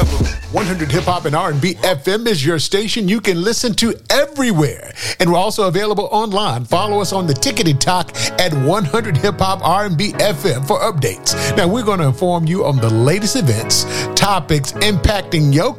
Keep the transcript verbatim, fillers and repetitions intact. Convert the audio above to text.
ever. one hundred Hip Hop and R and B F M is your station you can listen to everywhere. And we're also available online. Follow us on the Tickety Talk at one hundred Hip Hop R and B F M for updates. Now, we're going to inform you on the latest events, topics impacting your